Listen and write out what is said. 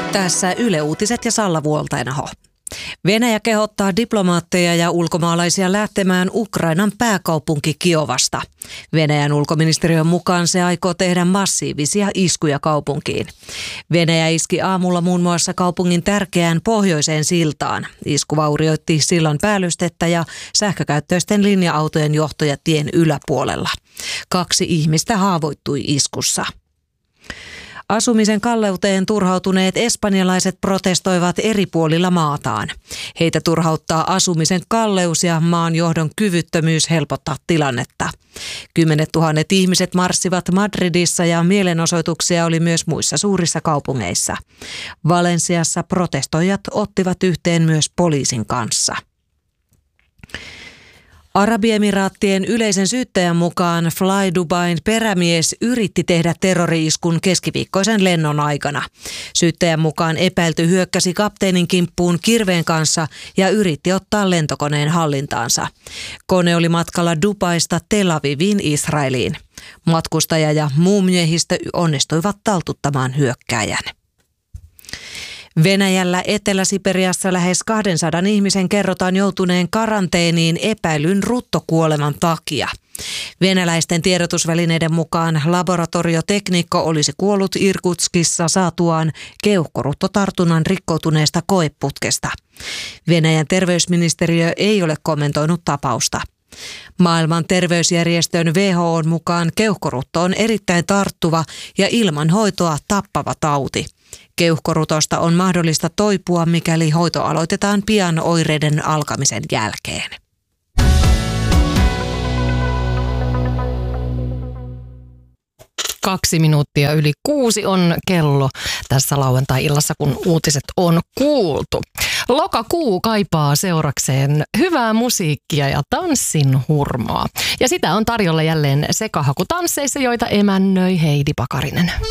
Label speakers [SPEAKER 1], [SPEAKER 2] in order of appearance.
[SPEAKER 1] Tässä Yle Uutiset ja Salla Vuoltainaho. Venäjä kehottaa diplomaatteja ja ulkomaalaisia lähtemään Ukrainan pääkaupunki Kiovasta. Venäjän ulkoministeriön mukaan se aikoo tehdä massiivisia iskuja kaupunkiin. Venäjä iski aamulla muun muassa kaupungin tärkeään pohjoiseen siltaan. Isku vaurioitti sillan päällystettä ja sähkökäyttöisten linja-autojen johtoja tien yläpuolella. 2 ihmistä haavoittui iskussa. Asumisen kalleuteen turhautuneet espanjalaiset protestoivat eri puolilla maataan. Heitä turhauttaa asumisen kalleus ja maan johdon kyvyttömyys helpottaa tilannetta. 10 000 ihmiset marssivat Madridissa ja mielenosoituksia oli myös muissa suurissa kaupungeissa. Valensiassa protestoijat ottivat yhteen myös poliisin kanssa. Arabiemiraattien yleisen syyttäjän mukaan Fly Dubain perämies yritti tehdä terrori-iskun keskiviikkoisen lennon aikana. Syyttäjän mukaan epäilty hyökkäsi kapteenin kimppuun kirveen kanssa ja yritti ottaa lentokoneen hallintaansa. Kone oli matkalla Dubaista Tel Aviviin Israeliin. Matkustaja ja muu miehistö onnistuivat taltuttamaan hyökkääjän. Venäjällä Etelä-Siperiassa lähes 200 ihmisen kerrotaan joutuneen karanteeniin epäilyn ruttokuoleman takia. Venäläisten tiedotusvälineiden mukaan laboratorioteknikko olisi kuollut Irkutskissa saatuaan keuhkoruttotartunnan rikkoutuneesta koeputkesta. Venäjän terveysministeriö ei ole kommentoinut tapausta. Maailman terveysjärjestön WHO:n mukaan keuhkorutto on erittäin tarttuva ja ilman hoitoa tappava tauti. Keuhkorutosta on mahdollista toipua, mikäli hoito aloitetaan pian oireiden alkamisen jälkeen.
[SPEAKER 2] Kaksi minuuttia yli 6 on kello tässä lauantai-illassa, kun uutiset on kuultu. Lokakuu kaipaa seurakseen hyvää musiikkia ja tanssin hurmaa. Ja sitä on tarjolla jälleen sekahakutansseissa, joita emännöi Heidi Pakarinen.